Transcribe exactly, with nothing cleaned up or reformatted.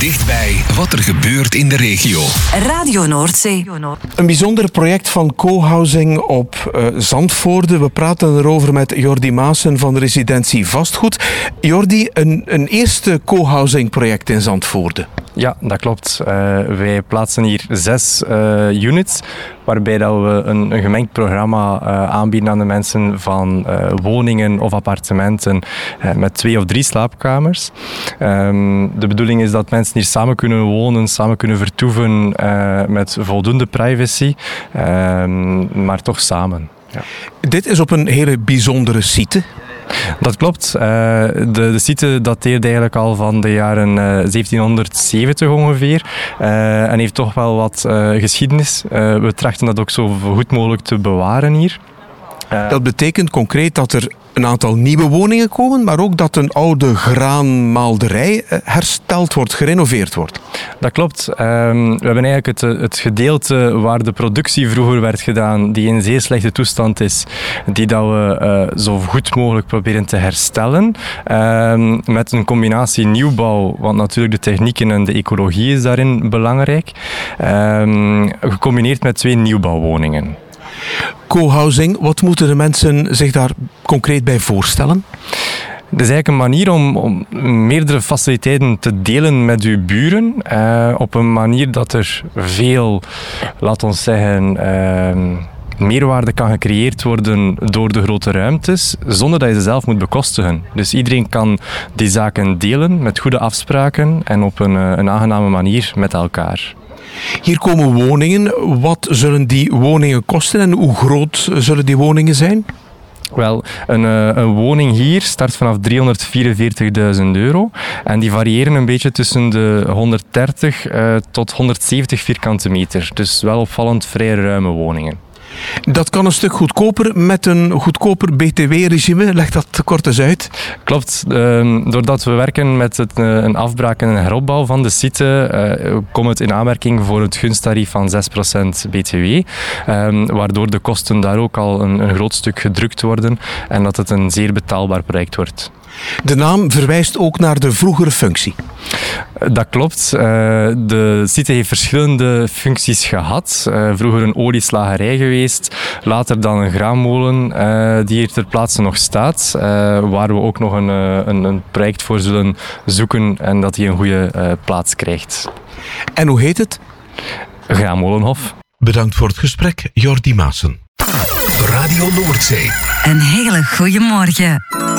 Dichtbij wat er gebeurt in de regio. Radio Noordzee. Een bijzonder project van co-housing op uh, Zandvoorde. We praten erover met Jordi Maassen van de residentie Vastgoed. Jordi, een, een eerste co-housing project in Zandvoorde. Ja, dat klopt. Uh, wij plaatsen hier zes uh, units, waarbij dat we een, een gemengd programma uh, aanbieden aan de mensen van uh, woningen of appartementen uh, met twee of drie slaapkamers. Um, de bedoeling is dat mensen hier samen kunnen wonen, samen kunnen vertoeven uh, met voldoende privacy, um, maar toch samen. Ja. Dit is op een hele bijzondere site. Dat klopt. Uh, de, de site dateert eigenlijk al van de jaren uh, zeventienhonderdzeventig ongeveer uh, en heeft toch wel wat uh, geschiedenis. Uh, we trachten dat ook zo goed mogelijk te bewaren hier. Uh, dat betekent concreet dat er een aantal nieuwe woningen komen, maar ook dat een oude graanmaalderij hersteld wordt, gerenoveerd wordt. Dat klopt. Um, we hebben eigenlijk het, het gedeelte waar de productie vroeger werd gedaan, die in zeer slechte toestand is, die dat we uh, zo goed mogelijk proberen te herstellen. Um, met een combinatie nieuwbouw, want natuurlijk de technieken en de ecologie is daarin belangrijk. Um, gecombineerd met twee nieuwbouwwoningen. Co-housing, wat moeten de mensen zich daar concreet bij voorstellen? Het is eigenlijk een manier om, om meerdere faciliteiten te delen met uw buren. Uh, op een manier dat er veel, laat ons zeggen, uh, meerwaarde kan gecreëerd worden door de grote ruimtes, zonder dat je ze zelf moet bekostigen. Dus iedereen kan die zaken delen met goede afspraken en op een, een aangename manier met elkaar. Hier komen woningen. Wat zullen die woningen kosten en hoe groot zullen die woningen zijn? Wel, een, een woning hier start vanaf driehonderdvierenveertigduizend euro en die variëren een beetje tussen de honderddertig uh, tot honderdzeventig vierkante meter. Dus wel opvallend vrij ruime woningen. Dat kan een stuk goedkoper met een goedkoper B T W-regime. Leg dat kort eens uit. Klopt. Uh, doordat we werken met het, uh, een afbraak en een heropbouw van de site, uh, komt het in aanmerking voor het gunsttarief van zes procent B T W. Uh, waardoor de kosten daar ook al een, een groot stuk gedrukt worden en dat het een zeer betaalbaar project wordt. De naam verwijst ook naar de vroegere functie. Dat klopt. Uh, de site heeft verschillende functies gehad. Uh, vroeger een olieslagerij geweest, later dan een graanmolen uh, die hier ter plaatse nog staat, uh, waar we ook nog een, een, een project voor zullen zoeken en dat hij een goede uh, plaats krijgt. En hoe heet het? Graanmolenhof. Bedankt voor het gesprek, Jordi Maassen. Radio Noordzee. Een hele goede morgen.